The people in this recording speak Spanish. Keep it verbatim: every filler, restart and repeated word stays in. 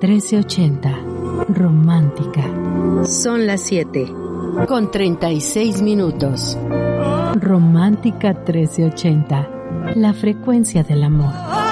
trece ochenta. Romántica. Son las siete. Con treinta y seis minutos. Romántica trece ochenta. La frecuencia del amor.